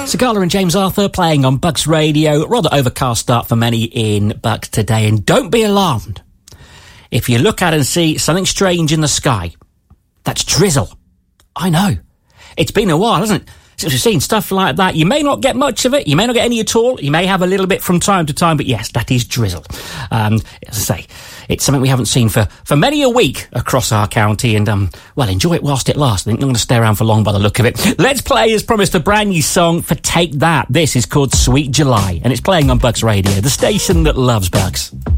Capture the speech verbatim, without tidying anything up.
Sigala and James Arthur playing on Bucks Radio. Rather overcast start for many in Bucks today. And don't be alarmed if you look out and see something strange in the sky. That's drizzle. I know. It's been a while, hasn't it? Since we've seen stuff like that. You may not get much of it. You may not get any at all. You may have a little bit from time to time. But yes, that is drizzle. Um, as I say, it's something we haven't seen for, for many a week across our county. And, um, well, enjoy it whilst it lasts. I think I'm going to stay around for long by the look of it. Let's play, as promised, a brand new song for Take That. This is called Sweet July. And it's playing on Bucks Radio, the station that loves Bucks.